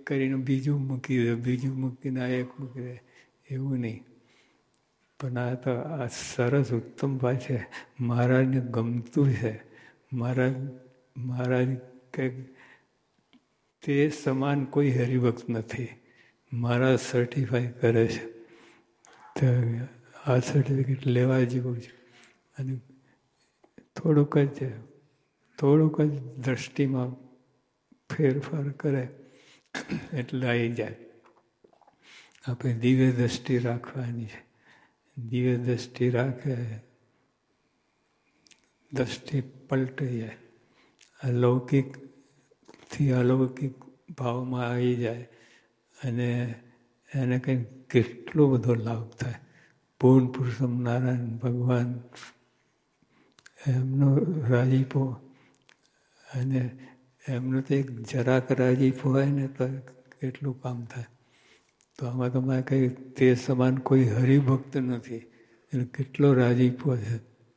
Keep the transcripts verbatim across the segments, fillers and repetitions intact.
કરીને બીજું મૂકી દે, બીજું મૂકીને આ એક મૂકી દે, એવું નહીં. પણ આ તો આ સરસ ઉત્તમ વાત છે. મહારાજને ગમતું છે. મહારાજ મહારાજ કંઈક તે સમાન કોઈ હરિભક્ત નથી. મહારાજ સર્ટિફાઈ કરે છે. તો આ સર્ટિફિકેટ લેવા જેવું છે. અને થોડુંક જ થોડુંક જ દ્રષ્ટિમાં ફેરફાર કરે એટલે આવી જાય. આપણે દિવ્ય દ્રષ્ટિ રાખવાની છે. દિવ્ય દ્રષ્ટિ રાખે, દ્રષ્ટિ પલટી જાય, અલૌકિકથી અલૌકિક ભાવમાં આવી જાય અને એને કંઈક કેટલો બધો લાભ થાય. પૂર્ણ પુરુષોત્તમ નારાયણ ભગવાન એમનો રાજીપો, અને એમનું તો એક જરાક રાજીપો હોય ને તો કેટલું કામ થાય. તો આમાં તમારે કંઈ તે સમાન કોઈ હરિભક્ત નથી. એને કેટલો રાજીપો છે.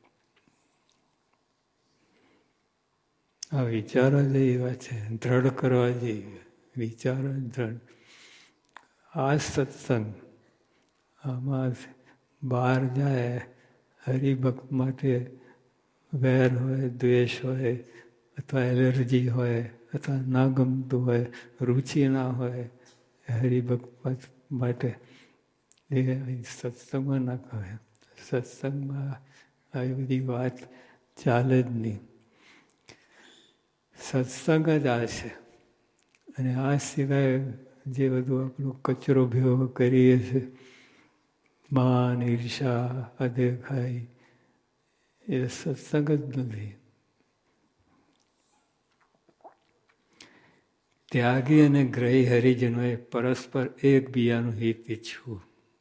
આ વિચારવા જેવી વાત છે. દ્રઢ કરવા જેવી વિચાર દ્રઢ. આ સત્સંગ આમાં બહાર જાય હરિભક્ત માટે વેર હોય, દ્વેષ હોય, અથવા એલર્જી હોય, અથવા ના ગમતું હોય, રુચિ ના હોય હરિભક્ત માટે, એ સત્સંગમાં ના કહે. સત્સંગમાં આવી બધી વાત ચાલે જ નહીં. સત્સંગ જ આ છે. અને આ સિવાય જે બધું આપણું કચરો ભેગો કરીએ છીએ, માન, ઈર્ષા, અદેખાઈ, એ સત્સંગ જ નથી. ત્યાગી અને ગ્રહી હરિજનોએ પરસ્પર એકબીજાનું હિત ઈચ્છવું.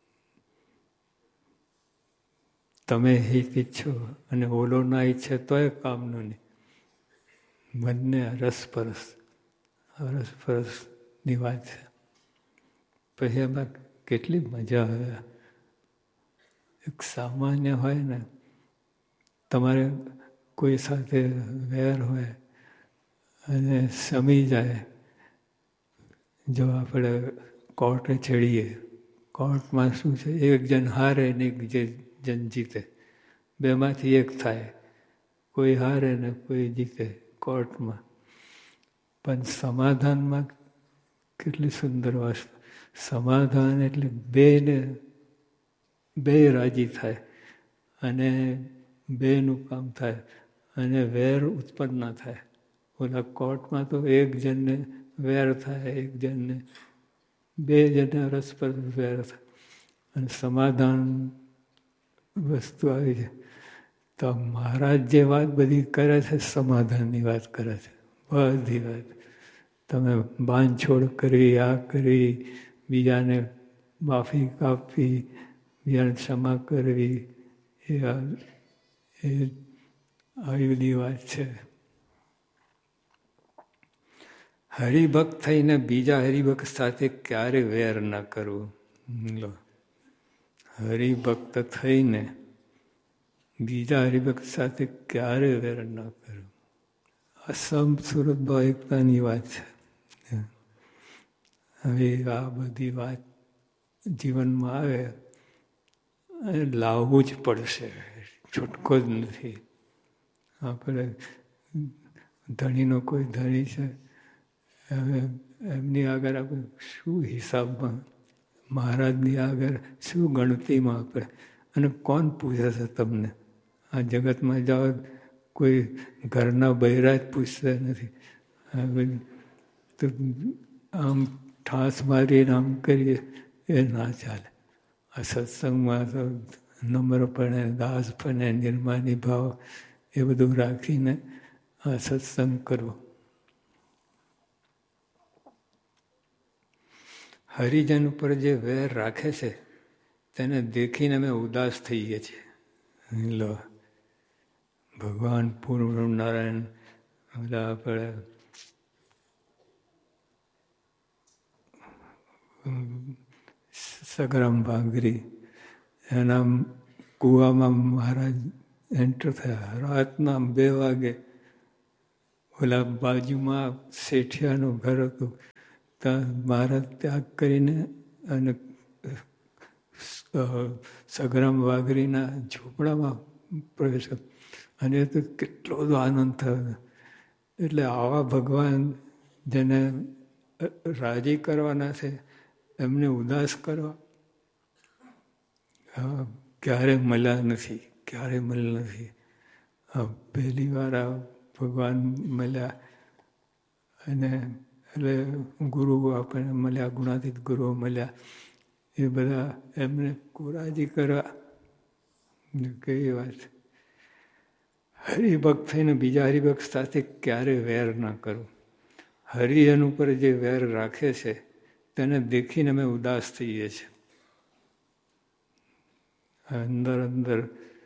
તમે હિત ઈચ્છો અને ઓલો ના ઈચ્છે તોય કામનું નહીં. બંને અરસપરસ અરસપરસની વાત છે. પછી એમાં કેટલી મજા આવે. એક સામાન્ય હોય ને, તમારે કોઈ સાથે વેર હોય અને સમી જાય. જો આપણે કોર્ટે ચડીએ, કોર્ટમાં શું છે, એક જણ હારે ને એક જણ જીતે, બેમાંથી એક થાય. કોઈ હારે ને કોઈ જીતે કોર્ટમાં. પણ સમાધાનમાં કેટલી સુંદર વસ્તુ. સમાધાન એટલે બેને બે રાજી થાય અને બેનું કામ થાય અને વેર ઉત્પન્ન ના થાય. ઓલા કોર્ટમાં તો એક જણને વેર થાય, એક જણને બે જણને રસપર વેર થાય. અને સમાધાન વસ્તુ આવી છે. તો મહારાજ જે વાત બધી કરે છે, સમાધાનની વાત કરે છે. બધી વાત તમે બાંધછોડ કરી, આ કરી, બીજાને માફી આપવી, બીજાને ક્ષમા કરવી, એ એ આવી બધી વાત છે. હરિભક્ત થઈને બીજા હરિભક્ત સાથે ક્યારે વેર ન કરવું. લો, હરિભક્ત થઈને બીજા હરિભક્ત સાથે ક્યારે વેર ન કરવું. અસમ સુરત ભાવિકતાની વાત છે. હવે આ બધી વાત જીવનમાં આવે અને લાવવું જ પડશે. છૂટકો જ નથી. આપણે ધણીનો કોઈ ધણી છે, હવે એમની આગળ આપણે શું હિસાબમાં, મહારાજની આગળ શું ગણતીમાં આપણે, અને કોણ પૂછે છે તમને? આ જગતમાં જાઓ, કોઈ ઘરના બૈરા જ પૂછતા નથી. તો આમ ઠાસ મારીને આમ કરીએ એ ના ચાલે. આ સત્સંગમાં તો નમ્રપણે, દાસપણે, નિર્માની ભાવ એ બધું રાખીને આ સત્સંગ કરવો. હરિજન ઉપર જે વેર રાખે છે તેને દેખીને અમે ઉદાસ થઈએ છીએ. લો, ભગવાન પૂર્ણ નારાયણ બધા આપણે સગરામ ભાંગરી, એના કૂવામાં મહારાજ એન્ટર થયા રાતના બે વાગે. ઓલા બાજુમાં શેઠિયાનું ઘર હતું, મહારાજ ત્યાગ કરીને અને સગરામ વાઘરીના ઝૂંપડામાં પ્રવેશ કર્યો. અને તો કેટલો બધો આનંદ થયો. એટલે આવા ભગવાન જેને રાજી કરવાના છે એમને ઉદાસ કરવા ક્યારે મળ્યા નથી, ક્યારે મળ્યા નથી. પહેલી વાર આ ભગવાન મળ્યા અને એટલે ગુરુ આપણને મળ્યા, ગુણાતીત ગુરુઓ મળ્યા. એ બધા એમને રાજી કરવા કેવી વાત. હરિભક્ત થઈને બીજા હરિભક્ત સાથે ક્યારે વેર ના કરવું. હરિજન ઉપર જે વેર રાખે છે તેને દેખીને અમે ઉદાસ થઈએ છીએ. અંદર અંદર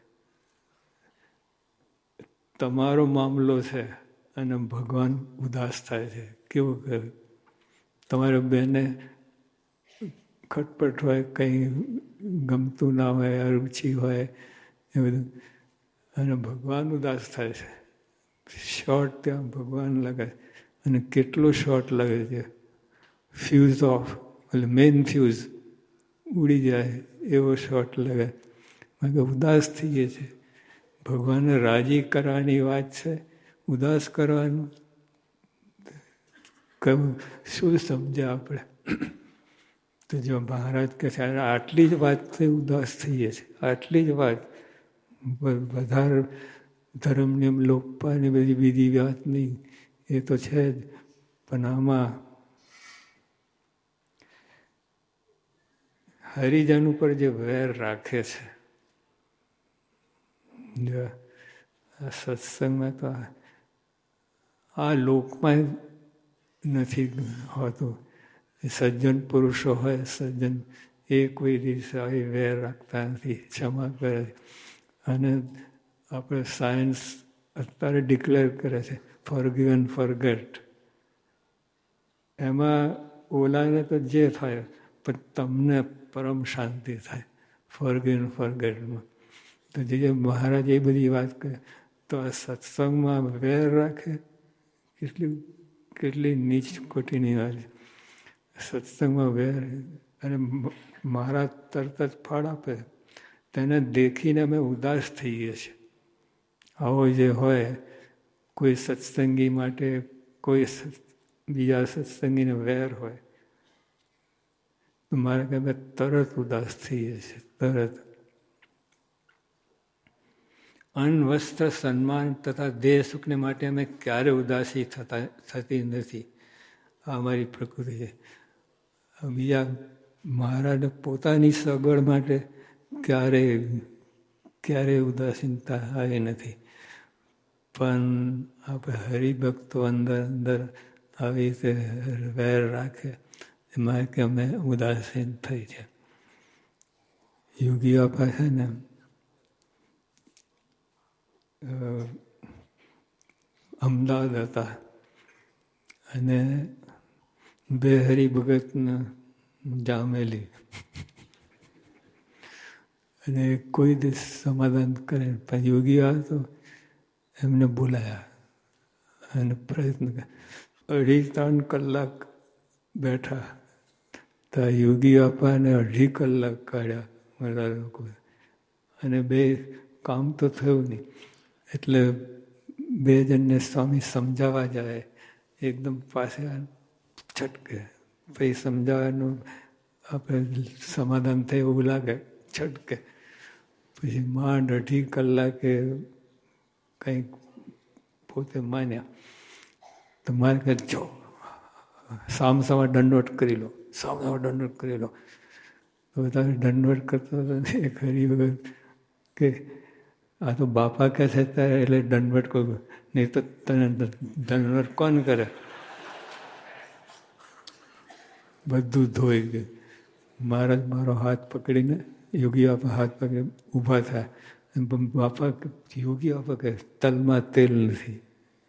તમારો મામલો છે અને ભગવાન ઉદાસ થાય છે. કેવું કે તમારે બેને ખટપટ હોય, કંઈ ગમતું ના હોય, અરુચિ હોય એ બધું, અને ભગવાન ઉદાસ થાય છે. શોર્ટ ત્યાં ભગવાન લગાવે અને કેટલો શોર્ટ લાગે છે. ફ્યુઝ ઓફ એટલે મેઇન ફ્યુઝ ઉડી જાય એવો શોર્ટ લગાવે. કારણ કે ઉદાસ થઈએ છીએ. ભગવાનને રાજી કરવાની વાત છે, ઉદાસ કરવાનું કહ્યું. શું સમજ્યા આપણે? તો જો મહારાજ કહે છે આટલી જ વાતથી ઉદાસ થઈએ છીએ, આટલી જ વાત, વધારે ધર્મ નિયમ લોકપાની બધી બીજી વાત નહીં, એ તો છે જ. પણ આમાં હરિજન ઉપર જે વેર રાખે છે, આ સત્સંગમાં તો આ લોકમાં નથી હોતું. સજ્જન પુરુષો હોય, સજ્જન એ કોઈ દિવસે આવી વેર રાખતા નથી, ક્ષમા કરે છે. અને આપણે સાયન્સ અત્યારે ડિક્લેર કરે છે ફોરગીવ એન્ડ ફોરગેટ. એમાં ઓલાને તો જે થાય પણ તમને પરમ શાંતિ થાય ફોરગીવ એન્ડ ફોરગેટમાં. તો જે મહારાજ એ બધી વાત કરે તો આ સત્સંગમાં વેર રાખે કેટલી કેટલી નીચ કોટીની વાત છે. સત્સંગમાં વેર અને મહારાજ તરત જ ફળ આપે. તેને દેખીને અમે ઉદાસ થઈએ છીએ. આવો જે હોય કોઈ સત્સંગી માટે, કોઈ બીજા સત્સંગીને વેર હોય તો મારે કે અમે તરત ઉદાસ થઈએ છીએ, તરત. અન્ન, વસ્ત્ર, સન્માન તથા દેહ સુખને માટે અમે ક્યારે ઉદાસી થતા થતી નથી. આ અમારી પ્રકૃતિ છે. બીજા મહારાજને પોતાની સગવડ માટે ક્યારેય ક્યારેય ઉદાસીનતા આવી નથી. પણ આપણે હરિભક્તો અંદર અંદર આવી રીતે વેર રાખે એમાં કે અમે ઉદાસીન થઈ છે. યોગીઓ પાસે ને અમદાવાદ હતા અને બે હરિભગતને જામેલી અને કોઈ દિવસ સમાધાન કરે. પણ યોગી આવે તો એમને બોલાયા અને પ્રયત્ન કર્યા. અઢી ત્રણ કલાક બેઠા તો યોગી બાપાને અઢી કલાક કાઢ્યા મારા લોકો. અને બે કામ તો થયું નહીં. એટલે બે જણને સ્વામી સમજાવવા જાય, એકદમ પાસે છટકે. પછી સમજાવવાનું આપણે સમાધાન થાય એવું લાગે, છટકે. પછી માંડ અઢી કલાકે કંઈક પોતે માન્યા. તો મારે કહે જો સામ સામા દંડવટ કરી લો, સામ સામા દંડવટ કરી લો. તો બધા દંડવટ કરતા હતા. એક હરિભગત કે આ તો બાપા કહે છે ત્યારે એટલે દંડવટ કરું, નહીં તો તને દંડવટ કોણ કરે? બધું ધોઈ ગયું. મહારાજ મારો હાથ પકડીને, યોગી બાપા હાથ પકડી ઊભા થાય. બાપા યોગી બાપા કહે તલમાં તેલ નથી.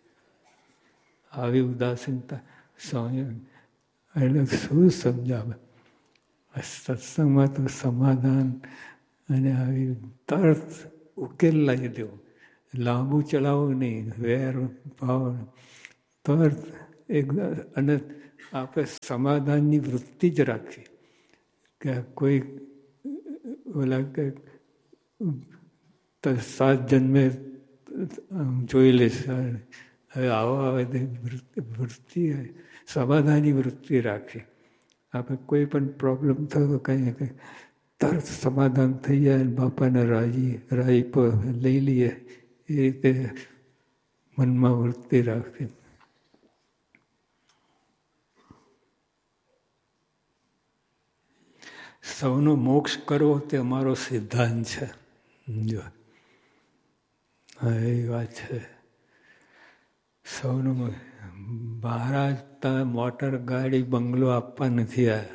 આવી ઉદાસીનતા સ્વામી એટલે શું સમજાવે? સત્સંગમાં તો સમાધાન અને આવી તરત ઉકેલ લાવી દેવો, લાંબુ ચલાવવું નહીં, વેર ભાવ તરત એક અને આપણે સમાધાનની વૃત્તિ જ રાખવી કે કોઈ ઓલા કે સાત જન્મે જોઈ લેશે, હવે આવો આવે વૃત્તિ સમાધાનની વૃત્તિ રાખવી. આપણે કોઈ પણ પ્રોબ્લેમ થયો કંઈ કંઈ તરત સમાધાન થઈ જાય, બાપાને રાજી રાજી પર લઈ લઈએ, એ રીતે મનમાં વૃત્તિ રાખવી. સૌનો મોક્ષ કરવો તે અમારો સિદ્ધાંત છે. જો હા એ વાત છે. સૌનું મહારાજ ત્યાં મોટર ગાડી બંગલો આપવા નથી આવ્યા.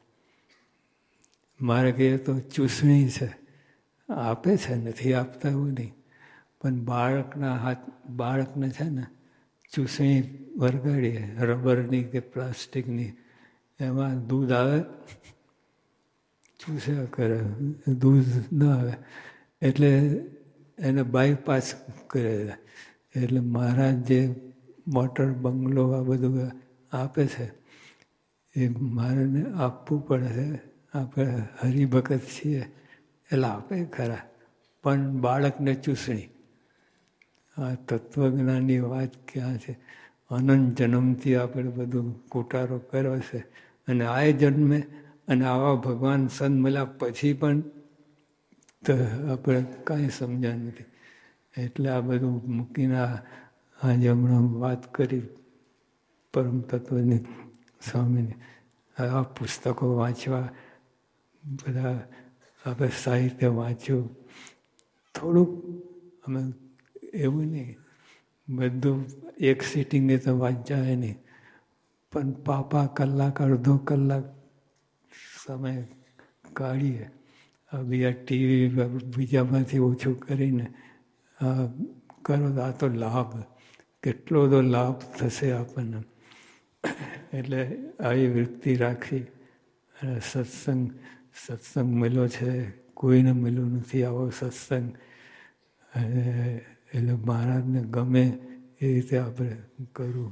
મારે કહીએ તો ચૂસણી છે, આપે છે, નથી આપતા એવું નહીં, પણ બાળકના હાથ બાળકને છે ને ચૂસણી વરગાડીએ રબરની કે પ્લાસ્ટિકની, એમાં દૂધ આવે, ચૂસ્યા કરે, દૂધ ના આવે એટલે એને બાયપાસ કરે. એટલે મહારાજ જે મોટર બંગલો આ બધું આપે છે એ મારાને આપવું પડે છે. આપણે હરિભગત છીએ એટલે આપે ખરા, પણ બાળકને ચૂસણી. આ તત્વજ્ઞાનની વાત ક્યાં છે? અનંત જન્મથી આપણે બધું કુટારો કર્યો છે અને આ જન્મે અને આવા ભગવાન સંત મળ્યા પછી પણ આપણે કાંઈ સમજ્યા નથી. એટલે આ બધું મૂકીને આજે હમણાં વાત કરી પરમ તત્વની સ્વામીની, આ પુસ્તકો વાંચવા, બધા આપણે સાહિત્ય વાંચ્યું થોડુંક. અમે એવું નહીં બધું એક સિટિંગે તો વાંચાય નહીં, પણ પાપા કલાક અડધો કલાક સમય કાઢીએ. આ બીજા ટીવી બીજામાંથી ઓછું કરીને આ કરો તો આ તો લાભ, કેટલો બધો લાભ થશે આપણને. એટલે આવી વૃત્તિ રાખી અને સત્સંગ સત્સંગ મળ્યો છે, કોઈને મળ્યો નથી આવો સત્સંગ, એટલે મહારાજને ગમે એ રીતે આપણે કરવું.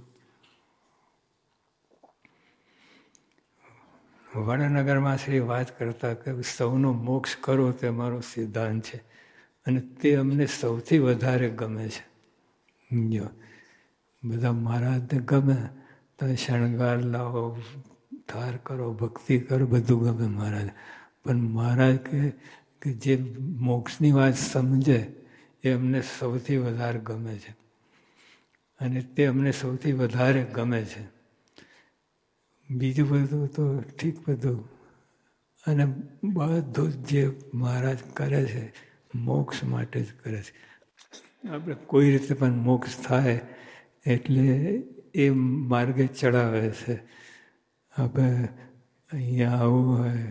વડનગરમાં શ્રી વાત કરતા કે સૌનો મોક્ષ કરો તે મારો સિદ્ધાંત છે અને તે અમને સૌથી વધારે ગમે છે. જો બધા મહારાજને ગમે તો શણગાર લાવો, ધાર કરો, ભક્તિ કરો, બધું ગમે મહારાજ. પણ મહારાજ કે કે જે મોક્ષની વાત સમજે એ અમને સૌથી વધારે ગમે છે અને તે અમને સૌથી વધારે ગમે છે. બીજું બધું તો ઠીક બધું, અને બધું જે મહારાજ કરે છે મોક્ષ માટે જ કરે છે. આપણે કોઈ રીતે પણ મોક્ષ થાય એટલે એ માર્ગે ચડાવે છે. આપણે અહીંયા આવવું હોય,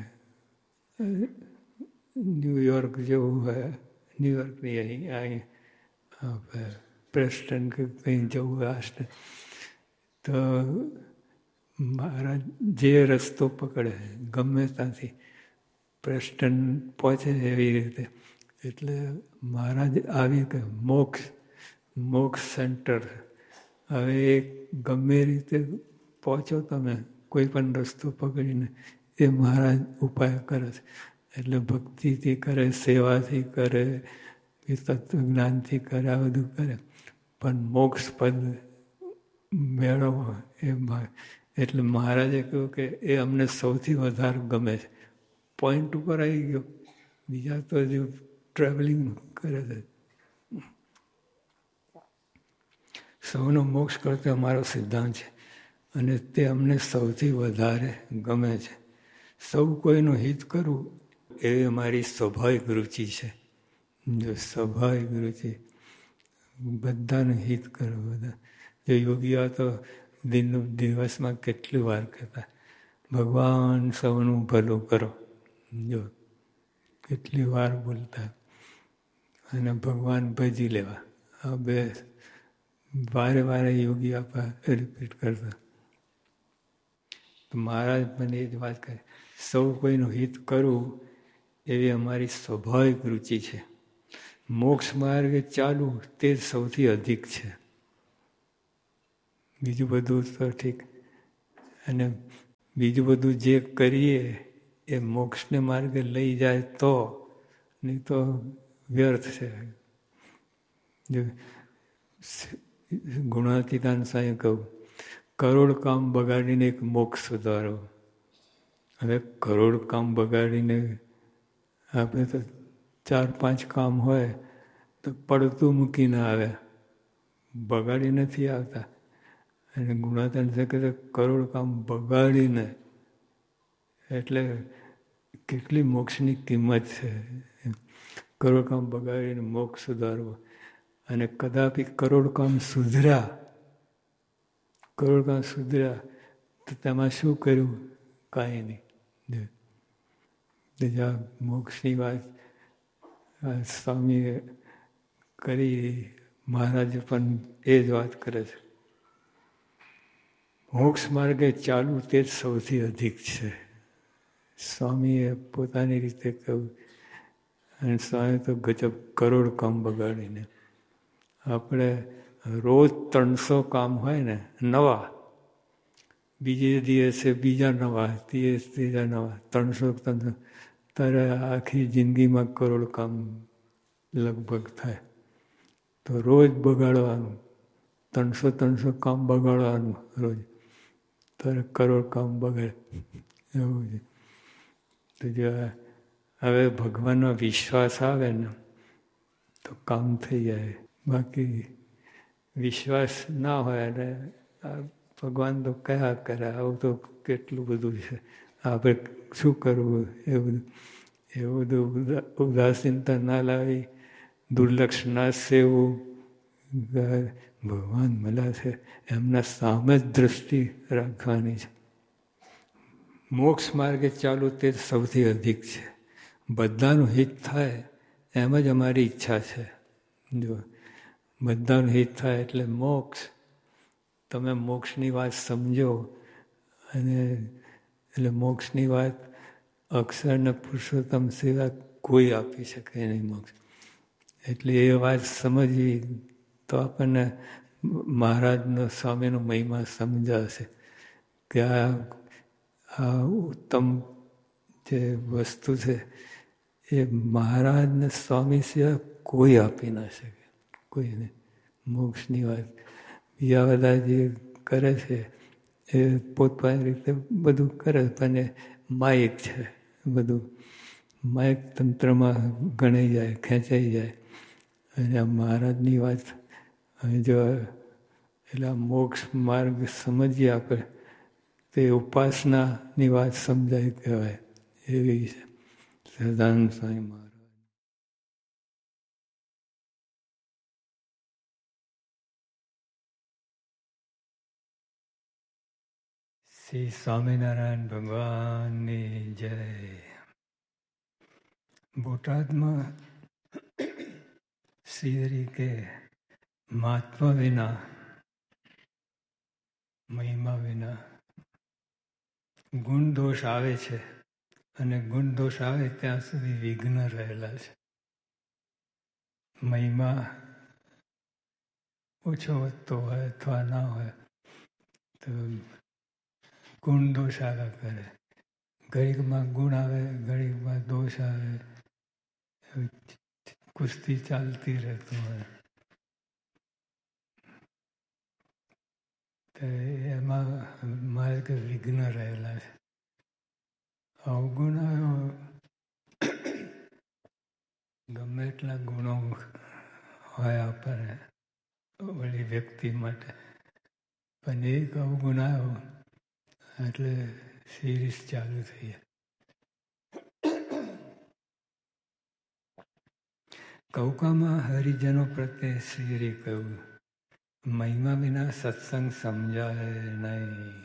ન્યુયોર્ક જેવું હોય, ન્યુયોર્કની અહીં અહીં આપણે પ્રેસ્ટન કે કંઈ જવું હોય તો મહારાજ જે રસ્તો પકડે ગમે ત્યાંથી પ્રેસ્ટન પહોંચે એવી રીતે. એટલે મહારાજ આવી કે મોક્ષ મોક્ષ સેન્ટર, હવે એ ગમે રીતે પહોંચો તમે કોઈ પણ રસ્તો પકડીને, એ મહારાજ ઉપાય કરે છે. એટલે ભક્તિથી કરે, સેવાથી કરે, એ તત્વજ્ઞાનથી કરે, આ બધું કરે, પણ મોક્ષ પદ મેળવો એ એટલે મહારાજે કહ્યું કે એ અમને સૌથી વધારે ગમે છે. પોઈન્ટ ઉપર આવી ગયો, બીજા તો હજુ ટ્રાવેલિંગ કરે છે. સૌનો મોક્ષ કરતો અમારો સિદ્ધાંત છે અને તે અમને સૌથી વધારે ગમે છે. સૌ કોઈનું હિત કરવું એ અમારી સ્વાભાવિક રુચિ છે. જો સ્વાભાવિક રુચિ બધાનું હિત કરવું. બધા જે યોગીઓ તો દિન દિવસમાં કેટલી વાર કહેતા ભગવાન સૌનું ભલું કરો. જો કેટલી વાર બોલતા અને ભગવાન ભજી લેવા, આ બે વારે વારે યોગી આપા રિપીટ કરતા. તો મહારાજ મને એ જ વાત કરે, સૌ કોઈનું હિત કરવું એવી અમારી સ્વાભાવિક રુચિ છે. મોક્ષ માર્ગે ચાલવું તે સૌથી અધિક છે. બીજું બધું તો ઠીક. અને બીજું બધું જે કરીએ એ મોક્ષને માર્ગે લઈ જાય તો, નહીં તો વ્યર્થ છે. ગુણાતીતાન સાંઈ કહું, કરોડ કામ બગાડીને એક મોક્ષ સુધારો. હવે કરોડ કામ બગાડીને આપણે તો ચાર પાંચ કામ હોય તો પડતું મૂકીને આવે, બગાડી નથી આવતા. અને ગુણાતીતાન સાંઈ કહે કરોડ કામ બગાડીને, એટલે કેટલી મોક્ષની કિંમત છે. કરોડ કામ બગાડીને મોક્ષ સુધારવો. અને કદાપી કરોડ કામ સુધર્યા, કરોડ કામ સુધર્યા તો તેમાં શું કર્યું? કાંઈ નહીં. જ્યાં મોક્ષની વાત સ્વામીએ કરી, મહારાજ પણ એ જ વાત કરે છે. મોક્ષ માર્ગે ચાલવું તે જ સૌથી અધિક છે. સ્વામીએ પોતાની રીતે કહ્યું. અને સ્વામી તો ગજબ કરોડ કામ બગાડીને. આપણે રોજ ત્રણસો કામ હોય ને નવા, બીજે દિવસે બીજા નવા, દિવસ ત્રીજા નવા, ત્રણસો ત્રણસો તારે આખી જિંદગીમાં કરોડ કામ લગભગ થાય. તો રોજ બગાડવાનું, ત્રણસો ત્રણસો કામ બગાડવાનું રોજ, તારે કરોડ કામ બગાડે એવું છે. તો જો હવે ભગવાનનો વિશ્વાસ આવે ને તો કામ થઈ જાય. બાકી વિશ્વાસ ના હોય અને ભગવાન તો કયા કરે, આવું તો કેટલું બધું છે, આપણે શું કરવું એ બધું એ બધું ઉદાસીનતા ના લાવી, દુર્લક્ષ ના સેવું. ભગવાન મળ્યા છે એમના સામે જ દ્રષ્ટિ રાખવાની છે. મોક્ષ માર્ગે ચાલુ તે સૌથી અધિક છે. બધાનું હિત થાય એમ જ અમારી ઈચ્છા છે. જો બધાનું હિત થાય એટલે મોક્ષ. તમે મોક્ષની વાત સમજો, અને એટલે મોક્ષની વાત અક્ષર ને પુરુષોત્તમ સિવાય કોઈ આપી શકે નહીં મોક્ષ. એટલે એ વાત સમજવી તો આપણને મહારાજનો સ્વામીનો મહિમા સમજાશે કે આ આ ઉત્તમ જે વસ્તુ છે એ મહારાજને સ્વામી સિવાય કોઈ આપી ના શકે, કોઈને. મોક્ષની વાત બીજા બધા જે કરે છે એ પોતપોતાની રીતે બધું કરે, પણ એ માયિક છે બધું. માયિક તંત્રમાં ગણાઈ જાય, ખેંચાઈ જાય. અને આ મહારાજની વાત જો એટલે મોક્ષ માર્ગ સમજીએ આપણે, તે ઉપાસનાની વાત સમજાય કહેવાય એવી છે. સહજાનંદ સ્વામી મહારાજ. શ્રી સ્વામિનારાયણ ભગવાનની જય. બોટાદમાં શ્રી કે મહાત્મા વિના, મહિમા વિના ગુણ દોષ આવે છે, અને ગુણ દોષ આવે ત્યાં સુધી વિઘ્ન રહેલા છે. મહિમા ઓછો વધતો હોય અથવા ના હોય તો ગુણ દોષ આવ્યા કરે. ઘડીકમાં ગુણ આવે, ઘડીકમાં દોષ આવે, કુસ્તી ચાલતી રહેતું હોય. તો એમાં માર્ગ વિઘ્ન રહેલા છે. અવગુણ આવ્યો, ગમે એટલા ગુણો હોય આપણને ઓલી વ્યક્તિ માટે, પણ એક અવગુણ આવ્યો એટલે સિરીઝ ચાલુ થઈ. કૌકામાં હરિજનો પ્રત્યે શ્રી કહ્યું, મહિમા વિના સત્સંગ સમજાય નહીં.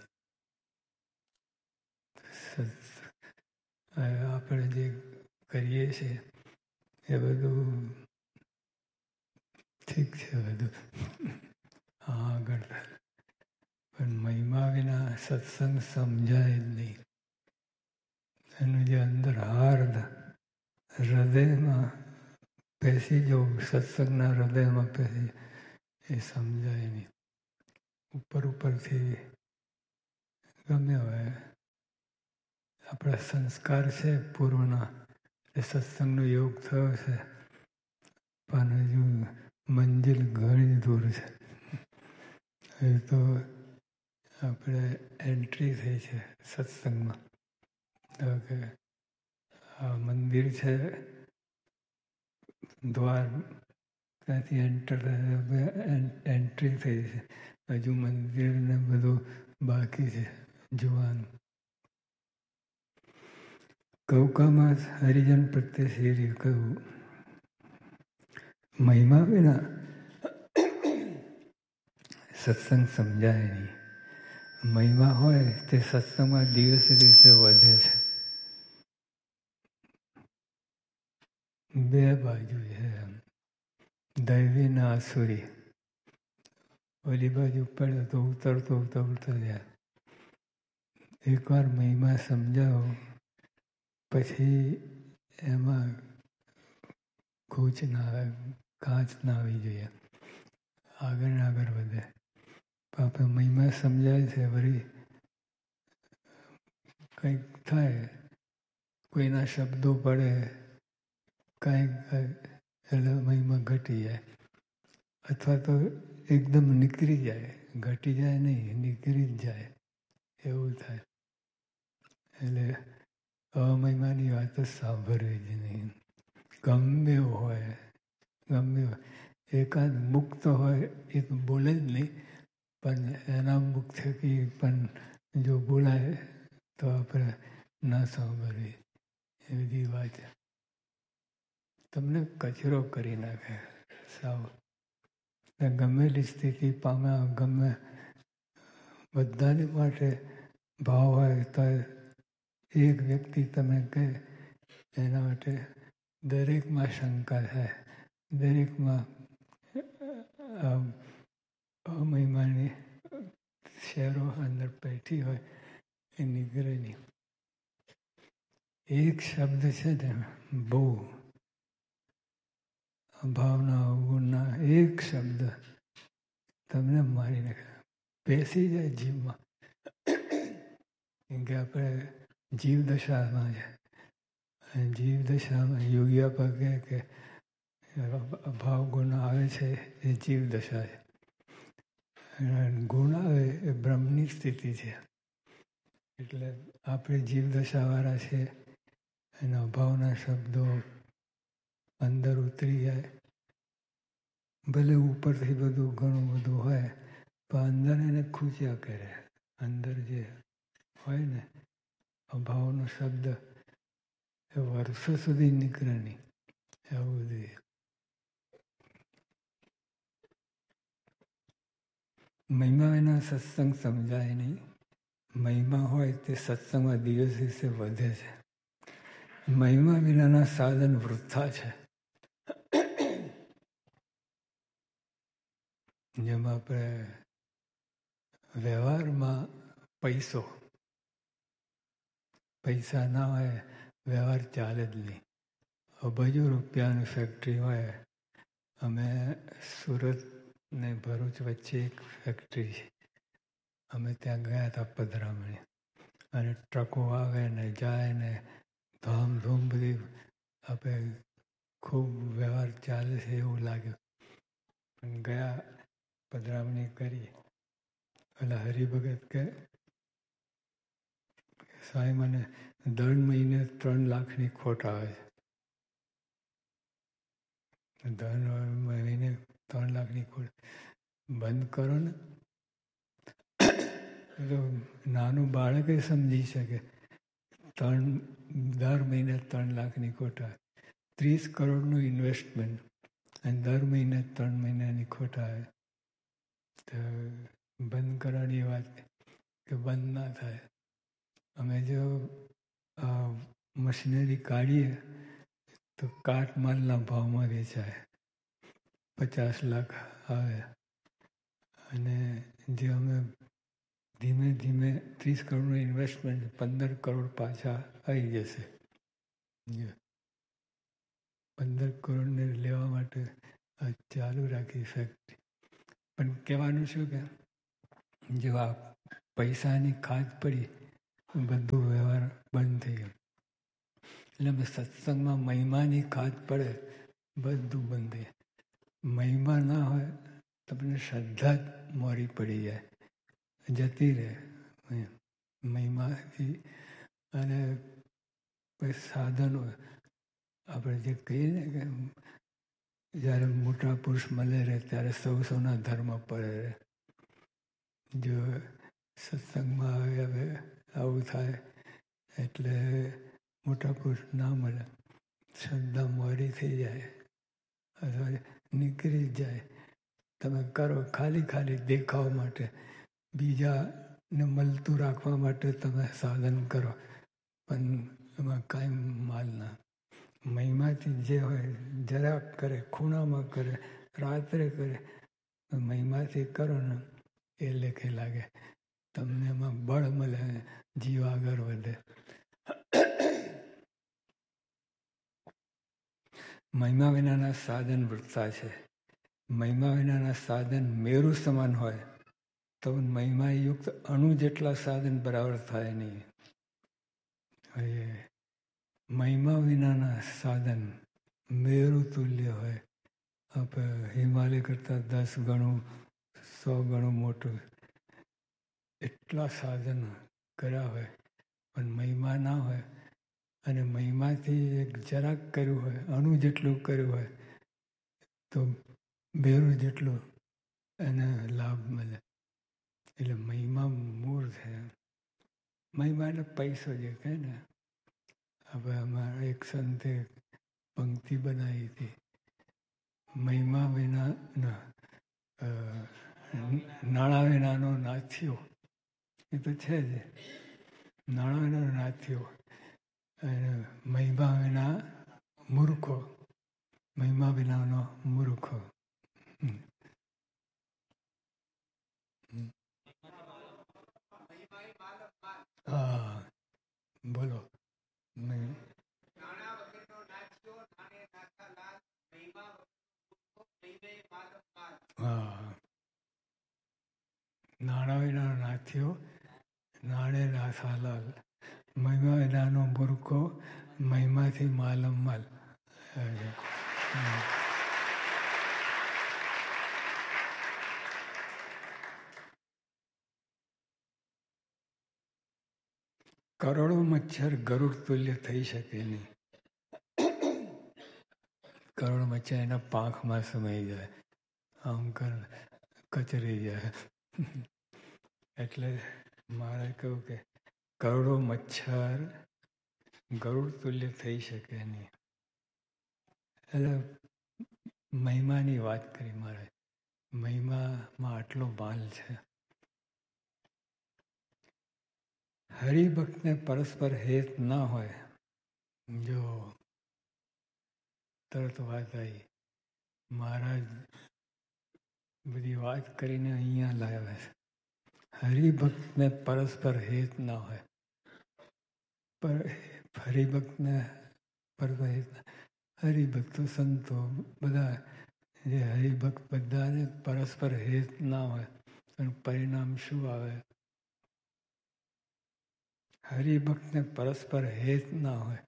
આપણે જે કરીએ છીએ એ બધું ઠીક છે, બધું આગળ, પણ મહિમા વિના સત્સંગ સમજાય જ નહીં. એનું જે અંદર હાર્દ હૃદયમાં બેસી જવું, સત્સંગના હૃદયમાં બેસી, એ સમજાય નહીં. ઉપર ઉપરથી ગમે હોય આપણા સંસ્કાર છે પૂર્વના એ સત્સંગનો યોગ થયો છે પણ હજુ મંજિલ ઘણી દૂર છે. એ તો આપણે એન્ટ્રી થઈ છે સત્સંગમાં. કે આ મંદિર છે દ્વાર, ત્યાંથી એન્ટર એન્ટ્રી થઈ છે. હજુ મંદિરને બધું બાકી છે જોવાનું. કૌકામાં હરિજન પ્રત્યે શ્રી કહ્યું, મહિમા વિના સત્સંગ સમજાય નહીં. મહિમા હોય તે સત્સંગમાં દિવસે દિવસે વધે છે. બે બાજુ છે એમ, દૈવી ને આસુરી. ઓલી બાજુ પડે તો ઉતરતો ઉતરતો જાય. એકવાર મહિમા સમજાવો પછી એમાં ખૂચ ના આવે, કાચ ના આવી જોઈએ, આગળ ને આગળ વધે. આપણે મહિમા સમજાય છે, વળી કંઈક થાય, કોઈના શબ્દો પડે, કાંઈક એટલે મહિમા ઘટી જાય, અથવા તો એકદમ નીકળી જાય. ઘટી જાય નહીં, નીકળી જ જાય, એવું થાય. એટલે અમહિમાની વાત જ સાંભળવી જ નહીં. ગમે હોય, ગમે હોય, એકાદ મુક્ત હોય એ તો બોલે જ નહીં, પણ એના મુખ થકી પણ જો બોલાય તો આપણે ના સાંભળવી. એ બધી વાત તમને કચરો કરી નાખે સાવ. ગમેલી સ્થિતિ પામ્યા, ગમે બધાની માટે ભાવ હોય તો એક વ્યક્તિ તમે કહે એના માટે દરેકમાં શંકા થાય, દરેકમાં અમહિમાની શેરો અંદર બેઠી હોય એ નીકળે નહીં. એક શબ્દ છે ને બહુ ભાવના અવગુણના એક શબ્દ તમને મારી નાખે, બેસી જાય જીવમાં. કેમ કે આપણે જીવદશામાં છે. જીવદશામાં યોગીયા પર કહે કે ભાવ ગુણ આવે છે એ જીવદશા છે. ગુણ આવે એ બ્રહ્મની સ્થિતિ છે. એટલે આપણે જીવદશાવાળા છે, એના ભાવના શબ્દો અંદર ઉતરી જાય. ભલે ઉપરથી બધું ઘણું બધું હોય પણ અંદર એને ખૂચ્યા કરે. અંદર જે હોય ને અભાવનો શબ્દ એ વર્ષો સુધી નીકળે નહીં. એવું બધું મહિમા વિના સત્સંગ સમજાય નહીં. મહિમા હોય તે સત્સંગમાં દિવસે દિવસે વધે છે. મહિમા વિનાના સાધન વૃથા છે. જેમ આપણે વ્યવહારમાં પૈસો, પૈસા ના હોય વ્યવહાર ચાલે જ નહીં. અબજો રૂપિયાની ફેક્ટરી હોય. અમે સુરત ને ભરૂચ વચ્ચે એક ફેક્ટરી છે. અમે ત્યાં ગયા હતા પધરામણી, અને ટ્રકો આવે ને જાય ને ધામધૂમ બધી આપણે ખૂબ વ્યવહાર ચાલે છે એવું લાગ્યું. પણ ગયા પધરામણી કરી. એટલે હરિભગત કે સાહેબ મને દર મહિને ત્રણ લાખની ખોટ આવે છે. દર મહિને ત્રણ લાખની ખોટ બંધ કરો ને. તો નાનું બાળકે સમજી શકે. ત્રણ દર મહિને ત્રણ લાખની ખોટ આવે, ત્રીસ કરોડનું ઇન્વેસ્ટમેન્ટ અને દર મહિને ત્રણ મહિનાની ખોટ આવે તો બંધ કરવાની વાત કે બંધ ના થાય. અમે જો મશીનરી કાઢીએ તો કાટ માલના ભાવમાં વેચાય, પચાસ લાખ આવે. અને જે અમે ધીમે ધીમે ત્રીસ કરોડનું ઇન્વેસ્ટમેન્ટ પંદર કરોડ પાછા આવી જશે. પંદર કરોડને લેવા માટે ચાલુ રાખી ફેક્ટરી. પણ કહેવાનું શું કે જો આ પૈસાની ખાત પડી બધું વ્યવહાર બંધ થઈ ગયો. એટલે સત્સંગમાં મહિમાની ખાત પડે બધું બંધ થઈ જાય. મહિમા ના હોય તમને શ્રદ્ધા જ મોરી પડી જાય, જતી રહે મહિમાથી. અને કોઈ સાધનો આપણે જે કહીએ ને કે જ્યારે મોટા પુરુષ મળે રહે ત્યારે સૌ સૌના ધર્મ પડે રહે. જો સત્સંગમાં આવે હવે આવું થાય એટલે મોટા પુરુષ ના મળે, શ્રદ્ધા મોરી થઈ જાય અથવા નીકળી જાય. તમે કરો ખાલી ખાલી દેખાવ માટે, બીજાને મળતું રાખવા માટે તમે સાધન કરો, પણ એમાં કાંઈ માલ ના. મહિમાથી જે હોય જરાક કરે, ખૂણામાં કરે, રાત્રે કરે, મહિમાથી કરો ને એ લેખે લાગે. તમને એમાં બળ મળે, જીવ આગળ વધે. મહિમા વિનાના સાધન વૃથા છે. મહિમા વિનાના સાધન મેરુ સમાન હોય તો મહિમાયુક્ત અણુ જેટલા સાધન બરાબર થાય નહીં. હવે મહિમા વિનાના સાધન મેરુ તુલ્ય હોય. આપણે હિમાલય કરતાં દસ ગણું સો ગણું મોટું એટલા સાધન કર્યા હોય પણ મહિમા ના હોય, અને મહિમાથી એક જરાક કર્યું હોય, અણુ જેટલું કર્યું હોય તો બેરું જેટલું એને લાભ મળે. એટલે મહિમા મૂળ છે. મહિમા એટલે પૈસો જે કહે ને. હવે અમારા એક સંતે પંક્તિ બનાવી હતી, મહિમા વિના નાણાં વિનાનો નાથ્યો. એ તો છે જ, નાણાં વિનાનો નાથ્યો. અને મહિમા વિના મૂર્ખો, મહિમા વિનાનો મૂર્ખો. હા બોલો. હા, નાણાં વિનાનો નાથ્યો, નાણે નાથાલાલ. મહિમા વિનાનો મૂર્ખો, મહિમાથી માલમ માલ. કરોડો મચ્છર ગરુડ તુલ્ય થઈ શકે નહીં. કરોડો મચ્છર એના પાંખમાં સમાઈ જાય, આમ કર કચરી જાય. એટલે મારે કહ્યું કે કરોડો મચ્છર ગરુડ તુલ્ય થઈ શકે નહીં. એટલે મહિમાની વાત કરી મારે. મહિમામાં આટલો માલ છે. હરિભક્તને પરસ્પર હેત ના હોય. જો તરત વાત આવી, મહારાજ બધી વાત કરીને અહીંયા લાવ્યા છે. હરિભક્તને પરસ્પર હેત ના હોય. પર હરિભક્તને પરસ્પર હેત, હરિભક્તો સંતો બધા જે હરિભક્ત બધાને પરસ્પર હેત ના હોય પણ પરિણામ શું આવે? હરિભક્તને પરસ્પર હેત ના હોય.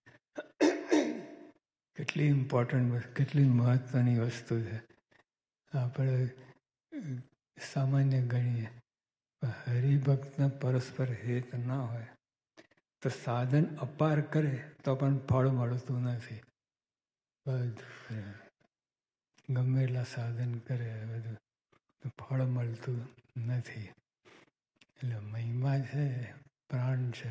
કેટલી ઇમ્પોર્ટન્ટ, કેટલી મહત્વની વસ્તુ છે. આપણે સામાન્ય ગણીએ, હરિભક્તને પરસ્પર હેત ના હોય તો સાધન અપાર કરે તો પણ ફળ મળતું નથી. બધું ગમે એટલા સાધન કરે બધું ફળ મળતું નથી. એટલે મહિમા છે, પ્રાણ છે,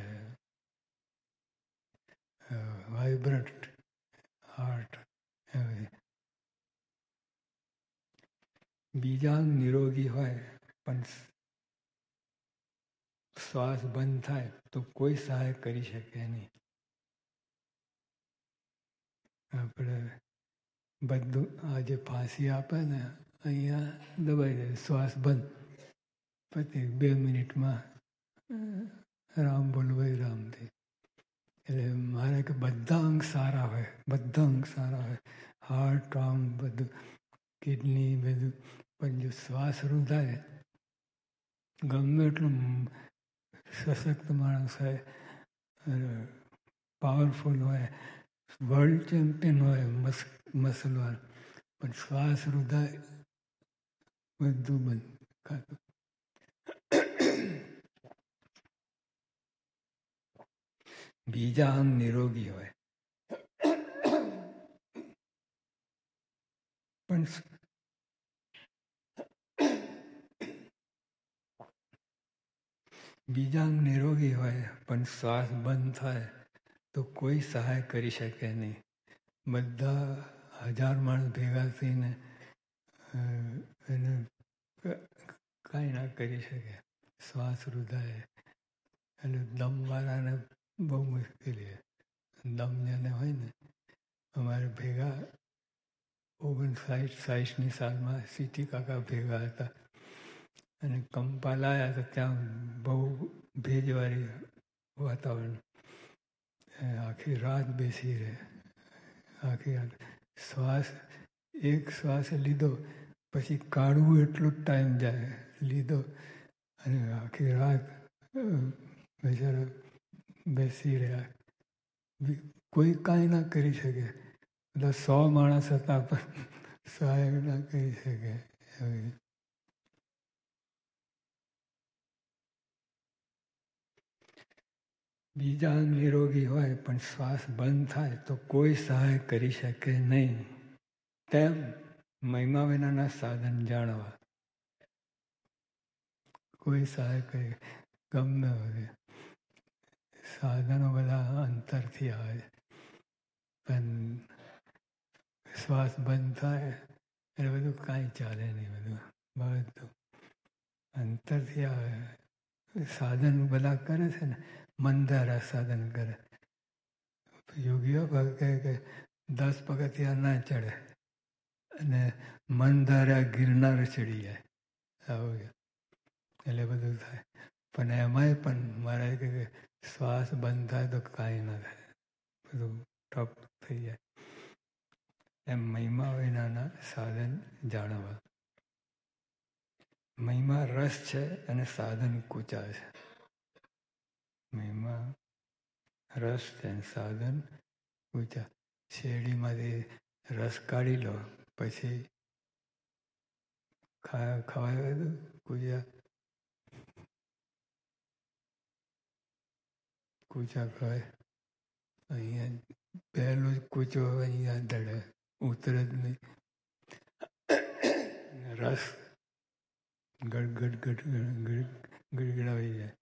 વાઇબ્રન્ટ હાર્ટ. બીજા નિરોગી હોય પણ શ્વાસ બંધ થાય તો કોઈ સહાય કરી શકે નહીં. આપણે બધું આજે ફાંસી આપે ને અહીંયા દબાઈ દે, શ્વાસ બંધ, પછી બે મિનિટમાં રામ બોલવાય રામથી. એટલે મારે કે બધા અંગ સારા હોય, બધા અંગ સારા હોય, હાર્ટ, આમ બધું, કિડની બધું, પણ જો શ્વાસ રૂંધાય ગમે એટલું સશક્ત માણસ હોય, પાવરફુલ હોય, વર્લ્ડ ચેમ્પિયન હોય, મસ મસલવાર, પણ શ્વાસ હૃદય બધું બંધ ખાતું. બીજા અંગ નિરોગી હોય પણ બીજા અંગ નિરોગી હોય પણ શ્વાસ બંધ થાય તો કોઈ સહાય કરી શકે નહીં. બધા હજાર માણસ ભેગા થઈને એને કાંઈ ના કરી શકે. શ્વાસ હૃદય એટલે દમવાળાને બહુ મુશ્કેલી. દમ જેને હોય ને, અમારે ભેગા ઓગણસાઠ સાઠની સાલમાં સીટી કાકા ભેગા હતા અને કંપાલ આવ્યા તો ત્યાં બહુ ભેજવાળી વાતાવરણ, આખી રાત બેસી રહે. આખી રાત શ્વાસ એક શ્વાસ લીધો પછી કાઢવું એટલો જ ટાઈમ જાય. લીધો અને આખી રાત બિચારા બેસી રહ્યા. કોઈ કાંઈ ના કરી શકે. બધા સો માણસ હતા પણ સહાય ના કરી શકે. બીજા નિરોગી હોય પણ શ્વાસ બંધ થાય તો કોઈ સહાય કરી શકે નહીં. તેમ મહિમા વિનાના સાધન જાણવા. કોઈ સહાય કરી ગમે હોય. સાધનો બધા અંતરથી આવે પણ શ્વાસ બંધ થાય એટલે બધું કાંઈ ચાલે નહીં. બધું બધું અંતરથી આવે. સાધન બધા કરે છે ને, મન દ્વારા સાધન કરે. યોગીઓ કહે કે દસ પગથિયા ના ચડે અને મન દ્વારા ગિરનાર ચડી જાય. આવું એટલે બધું થાય. પણ એમાંય પણ મારે કે શ્વાસ બંધ થાય તો કાંઈ ના થાય, બધું ઠપ થઈ જાય. એમ મહિમા વિનાના સાધન જાણવા. મહિમા રસ છે અને સાધન કૂચા છે. મહિમા રસ છે અને સાધન કૂચા. શેરડીમાંથી રસ કાઢી લો પછી ખા ખવાય બધું કૂચા કૂચા ખવાય. અહીંયા પહેલું જ કૂચો અહીંયા દડે ઉતરે જ નહીં. રસ ગડગડ ગડ ગડગડાવી જાય.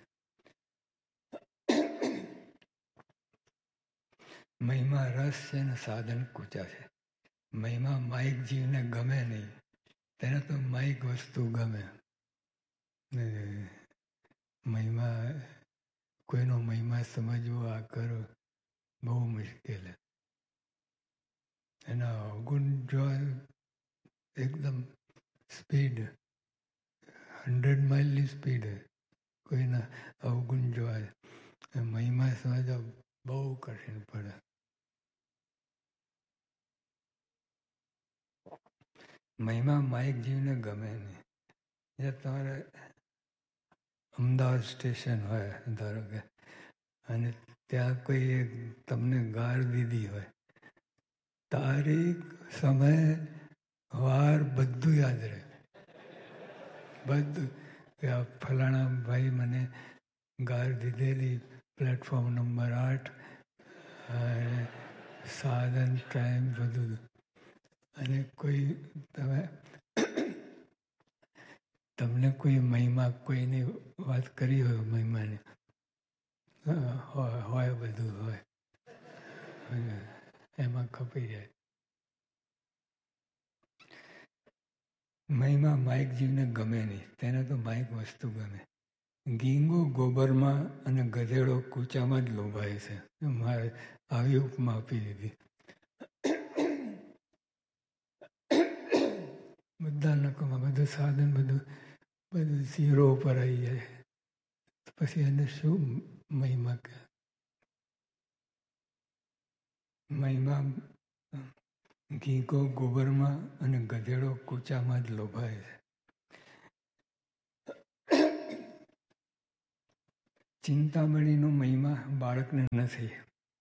મહિમા રસ છે ને સાધન કૂચા છે. મહિમા માઇક જીવને ગમે નહીં. તેને તો માઇક વસ્તુ ગમે. મહિમા કોઈનો મહિમા સમજવો આ કરો બહુ મુશ્કેલ. એના અવગુણ જો એકદમ સ્પીડ હંડ્રેડ માઇલની સ્પીડ કોઈના અવગુણ જોવાય. મહિમા સમજવા બહુ કઠિન પડે. મહિમા માઇક જીવને ગમે નહીં. જે તમારે અમદાવાદ સ્ટેશન હોય ધારો કે, અને ત્યાં કોઈ એક તમને ગાર દીધી હોય, તારીખ સમય વાર બધું યાદ રહે. બધું કે આ ફલાણા ભાઈ મને ગાર દીધેલી પ્લેટફોર્મ નંબર આઠ અને સાધન ટાઈમ બધું. અને કોઈ તમે તમને કોઈ મહિમા કોઈની વાત કરી હોય મહિમાની હોય બધું હોય એમાં ખપી જાય. મહિમા માઇક જીવને ગમે નહીં. તેને તો માઇક વસ્તુ ગમે. ગીંગો ગોબરમાં અને ગધેડો કૂચામાં જ લોભાય છે. મારે આવી ઉપમા આપી દીધી. બધા નકોમાં બધું સાધન બધું બધું ઝીરો ઉપર આવી જાય પછી એને શું મહિમા કહે. મહિમા ઘીકો ગોબરમાં અને ગધેડો કૂચામાં જ લોભાય છે. ચિંતામણીનો મહિમા બાળકને નથી,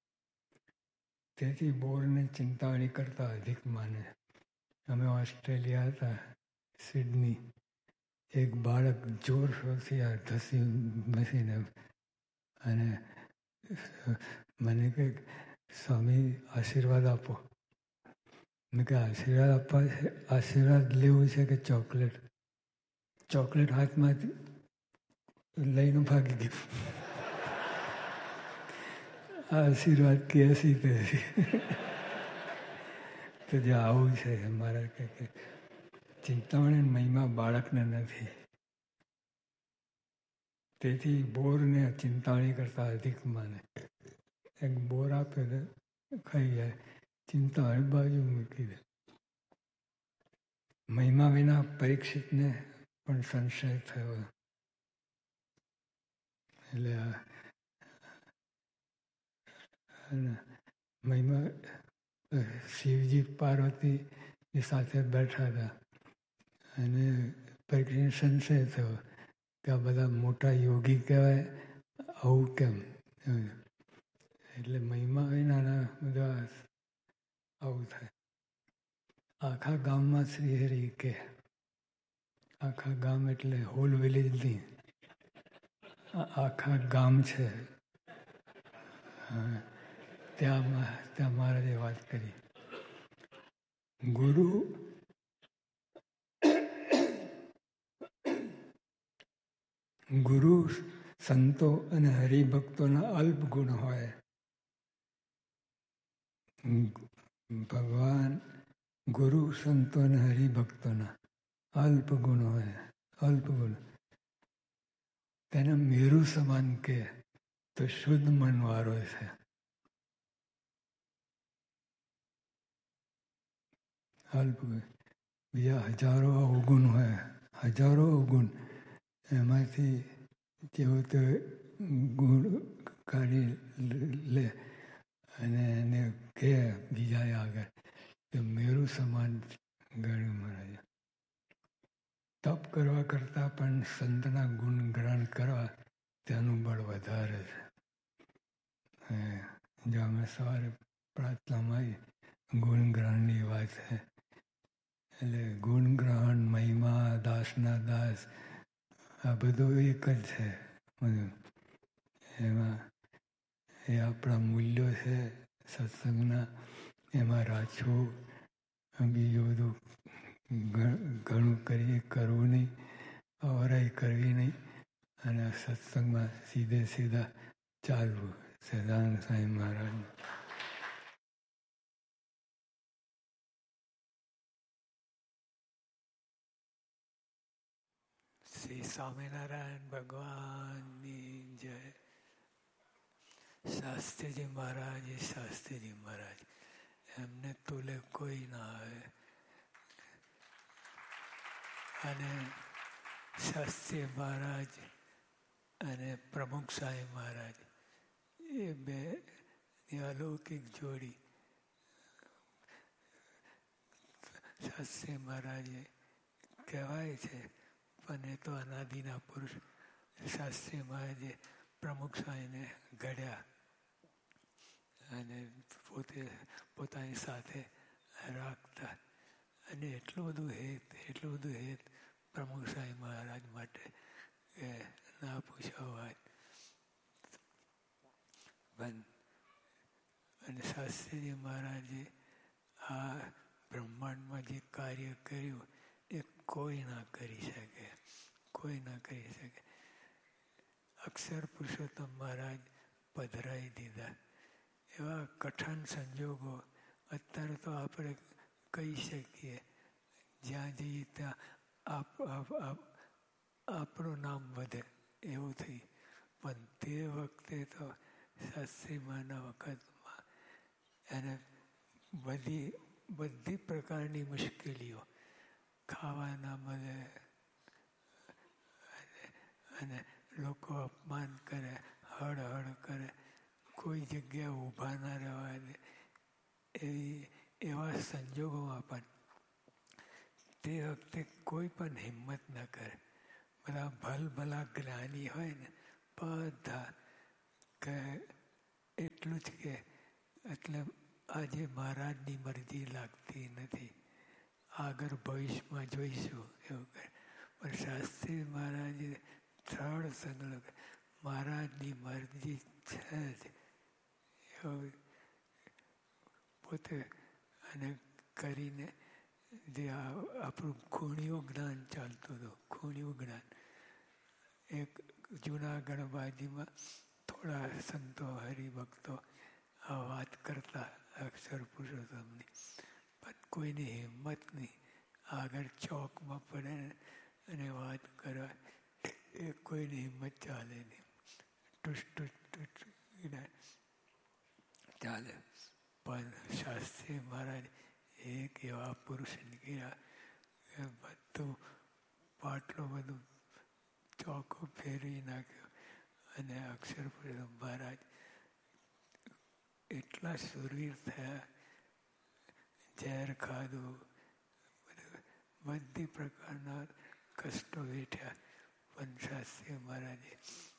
તેથી બોરને ચિંતામણી કરતાં અધિક માને. અમે ઓસ્ટ્રેલિયા હતા, સિડની, એક બાળક જોરશોરથી આ ધસી મસીને અને મને કહે, સ્વામી આશીર્વાદ આપો. મેં કહે આશીર્વાદ આપવા છે, આશીર્વાદ લેવું છે કે ચોકલેટ? ચોકલેટ હાથમાં લઈને ભાગી ગયું. આશીર્વાદ કેસી તેસી. તો જે આવું છે મારા કે ચિંતામણી મહિમા બાળકને નથી, તેથી બોરને ચિંતામણી કરતાં અધિક માને. એક બોર આપે તો ખાઈ જાય, ચિંતામણી બાજુ મૂકી દે. મહિમા વિના પરીક્ષિતને પણ સંશય થયો. એટલે મહિમા શિવજી પાર્વતીની સાથે બેઠા હતા અને પરીક્ષિત સંશય થયો કે આ બધા મોટા યોગી કહેવાય, આવું કેમ? એટલે મહિમા વિનાના બધા આવું થાય. આખા ગામમાં શ્રીહરિ કે, આખા ગામ એટલે હોલ વિલેજ નહીં, આખા ગામ છે. ત્યાં ત્યાં મહારાજે વાત કરી. ગુરુ ગુરુ સંતો અને હરિભક્તોના અલ્પ ગુણ હોય. ભગવાન ગુરુ સંતો અને હરિભક્તોના અલ્પ ગુણ હોય, અલ્પ ગુણ. તેને મેરુ સમાન કે તો શુદ્ધ મનવાળો છે. અલ્પ ગુણ. બીજા હજારો અવગુણ હોય, હજારો અવગુણ. એમાંથી જેવું તે ગુણ કાઢી લે અને એને કહે બીજા આગળ કે મેરુ સમાન ગણ્યું મહારાજ. તપ કરવા કરતાં પણ સંતના ગુણ ગ્રહણ કરવા તેનું બળ વધારે છે. જો અમે સવારે પ્રાર્થનામાં ગુણ ગ્રહણની વાત છે, એટલે ગુણ ગ્રહણ, મહિમા, દાસના દાસ, આ બધું એક જ છે. એમાં એ આપણા મૂલ્યો છે સત્સંગના, એમાં રાચવું, બીજું બધું ઘણું કરીએ કરવું નહીં, અવરાઈ કરવી નહીં, અને સત્સંગમાં સીધે સીધા ચાલવું. સદાનંદ સ્વામી મહારાજ. શ્રી સ્વામિનારાયણ ભગવાનની જય. શાસ્ત્રીજી મહારાજ એ શાસ્ત્રીજી મહારાજ, એમને તોલે કોઈ ના આવે. અને શાસ્ત્રી મહારાજ અને પ્રમુખ સાહેબ મહારાજ એ બે અલૌકિક જોડી. શાસ્ત્રી મહારાજે કહેવાય છે પણ એ તો અનાદિના પુરુષ. શાસ્ત્રી મહારાજે પ્રમુખ સ્વામીને ઘડ્યા અને પોતે પોતાની સાથે રાખતા. અને એટલું બધું હેત, એટલું બધું હેત પ્રમુખ સ્વામી મહારાજ માટે કે ના પૂછો વાત. પણ અને શાસ્ત્રીજી મહારાજે આ બ્રહ્માંડમાં જે કાર્ય કર્યું એ કોઈ ના કરી શકે, કોઈ ના કરી શકે. અક્ષર પુરુષોત્તમ મહારાજ પધરાઈ દીધા. એવા કઠણ સંજોગો અત્યારે તો આપણે કહી શકીએ, જ્યાં જઈએ ત્યાં આપ આપણું નામ વધે એવું થઈ. પણ તે વખતે તો શાસ્ત્રીમાના વખતમાં એને બધી બધી પ્રકારની મુશ્કેલીઓ, ખાવા ના મળે અને લોકો અપમાન કરે, હળ હળ કરે, કોઈ જગ્યાએ ઊભા ના રહેવા દે. એવી એવા સંજોગોમાં પણ તે વખતે કોઈ પણ હિંમત ન કરે. બધા ભલ ભલા જ્ઞાની હોય ને બધા કે એટલું જ કે એટલે આજે મહારાજની મરજી લાગતી નથી, આગળ ભવિષ્યમાં જોઈશું એવું કહે. પણ શાસ્ત્રી મહારાજે ત્રણ સંગલો મહારાજની મરજી છે જ એવું પોતે અને કરીને જે આપણું ખૂણિયું જ્ઞાન ચાલતું હતું. ખૂણિયું જ્ઞાન એક જૂના ગણબાજીમાં થોડા સંતો હરિભક્તો આ વાત કરતા અક્ષર પુરુષોત્તમની, પણ કોઈની હિંમત નહીં આગળ ચોકમાં પડે અને વાત કરવા એ કોઈની હિંમત ચાલે નહીં. ટુસ ટુસ ટુસ ચાલે. પણ શાસ્ત્રી મહારાજ એક એવા પુરુષ નીકળ્યા બધું પાટલો બધું ચોખ્ખો ફેરવી નાખ્યો અને અક્ષર પુરુષોત્તમ મહારાજ એટલા સુરવીર થયા. ઝેર ખાધું, બધી પ્રકારના કષ્ટો વેઠ્યા, પણ શાસ્ત્રી મહારાજે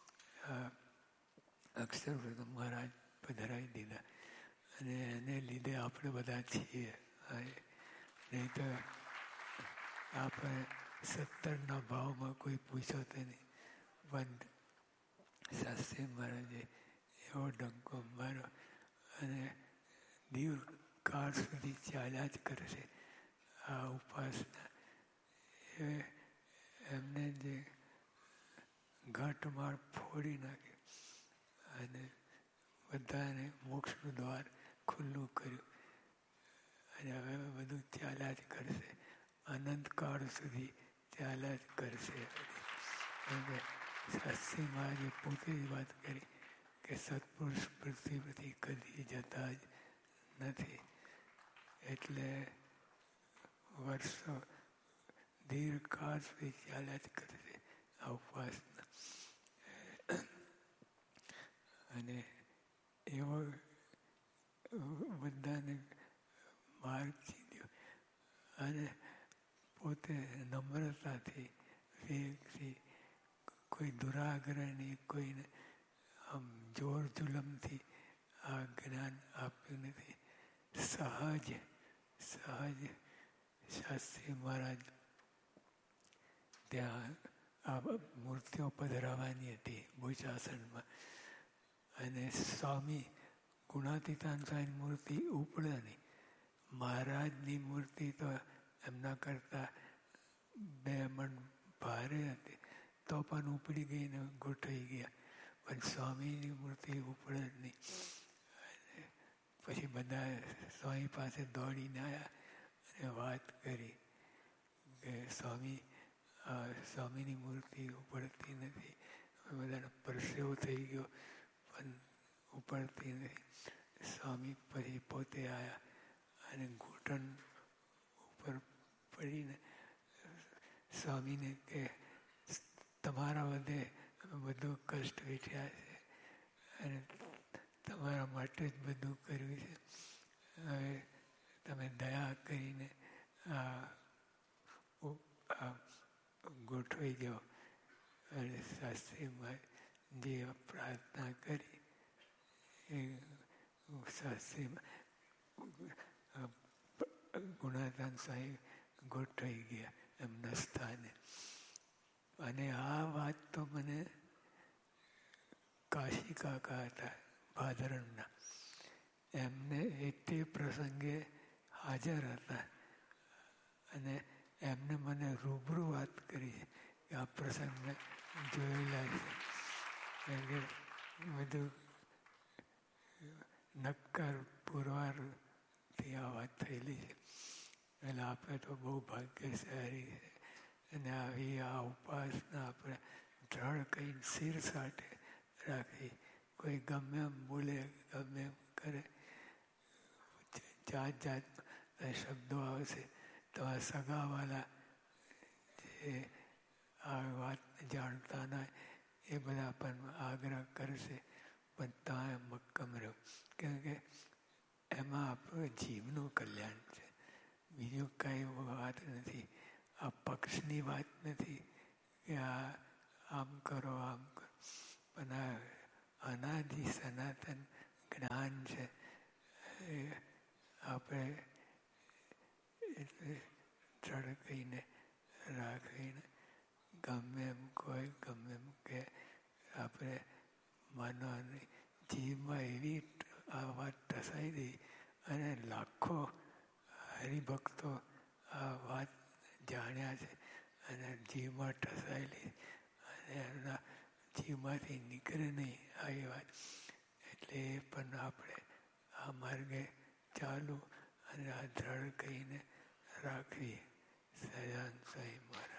અક્ષર પુરુષોત્તમ મહારાજ પધરાવી દીધા અને એને લીધે આપણે બધા છીએ. નહીં તો આપણે સત્તરના ભાવમાં કોઈ પૂછો તો નહીં, પણ શાસ્ત્રી મહારાજે એવો ડંકો માર્યો અને દીર્ઘકાળ સુધી ચાલ્યા જ કરશે આ ઉપાસના. એ એમને જે ઘટમાળ ફોડી નાખી અને બધાને મોક્ષનું દ્વાર ખુલ્લું કર્યું અને હવે બધું ચાલ્યા જ કરશે, અનંતકાળ સુધી ચાલ્યા જ કરશે. શાસ્ત્રી મહારાજે પોતે જ વાત કરી કે સત્પુરુષ પૃથ્વી પરથી કદી જતા જ નથી. એટલે વર્ષો દીર્ઘકાળ સુધી ચાલ્યા જ કરશે આ ઉપાસના. અને એવો બધાને માર્ગ ચીંધ્યો અને પોતે નમ્રતાથી વિવેકથી કોઈ દુરાગ્રહની કોઈને આમ જોર જુલમથી આ જ્ઞાન આપ્યું નથી. સહજ સહજ શાસ્ત્રી મહારાજ ત્યાં આ મૂર્તિઓ પધરાવવાની હતી ભુજાસનમાં અને સ્વામી ગુણાતીતાન સ્વામી મૂર્તિ ઉપડે નહીં. મહારાજની મૂર્તિ તો એમના કરતાં બે મણ ભારે હતી તો પણ ઉપડી ગઈને ગોઠવાઈ ગયા, પણ સ્વામીની મૂર્તિ ઉપડે જ નહીં. પછી બધા સ્વામી પાસે દોડીને આવ્યા અને વાત કરી કે સ્વામી સ્વામીની મૂર્તિ ઉપડતી નથી. બધાને પરસેવો થઈ ગયો પણ ઉપડતી નથી. સ્વામી પછી પોતે આવ્યા અને ઘૂંટણ ઉપર પડીને સ્વામીને કે તમારા બધે બધું કષ્ટ વેઠ્યા છે અને તમારા માટે જ બધું કર્યું છે. હવે તમે દયા કરીને આ ગોઠવાઈ જાઓ. અને શાસ્ત્રીમાં જે પ્રાર્થના કરી એ શાસ્ત્રીમાં ગુણાધાન સ્વામી ગોઠવાઈ ગયા એમના સ્થાને. અને આ વાત તો મને કાશી કાકા હતા ભાદરણના, એમને એ તે પ્રસંગે હાજર હતા અને એમને મને રૂબરૂ વાત કરી કે આ પ્રસંગને જોયેલા છે. એટલે બધું નક્કર પુરવારથી આ વાત થયેલી છે. એટલે આપણે તો બહુ ભાગ્યશાળી છે અને આવી આ ઉપાસના આપણે દ્રઢ કહીને શિર સાથે રાખી. કોઈ ગમે એમ બોલે ગમે એમ કરે, જાત જાતના શબ્દો આવશે. તમારા સગાવાલા જે આ વાત જાણતા ના એ બધા પણ આગ્રહ કરશે, પણ તમે મક્કમ રહો, કેમ કે એમાં આપણું જીવનું કલ્યાણ છે, બીજું કાંઈ વાત નથી. આ પક્ષની વાત નથી કે આ આમ કરો આમ કરો. પણ આ અનાદિ સનાતન જ્ઞાન છે એ આપણે એટલે ધડકીને રાખીને ગમે એમ કોઈ ગમે એમ કે આપણે માનવાની જીવમાં એવી આ વાત ટસાઈ ગઈ અને લાખો હરિભક્તો આ વાત જાણ્યા છે અને જીવમાં ટસાયેલી અને એમના જીવમાંથી નીકળે નહીં આવી વાત. એટલે એ પણ આપણે આ માર્ગે ચાલુ અને આ દ્રઢ કહીને રાખવી. સહજાનંદ સ્વામી મહારાજ.